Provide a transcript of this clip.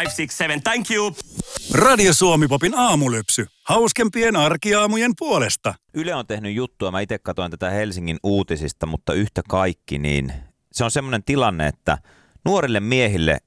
567. Thank you. Radio Suomi-popin aamulypsy. Hauskempien arkiaamujen puolesta. Yle on tehnyt juttua, mä itse katsoin tätä Helsingin uutisista, mutta yhtä kaikki, niin se on semmoinen tilanne, että nuorille miehille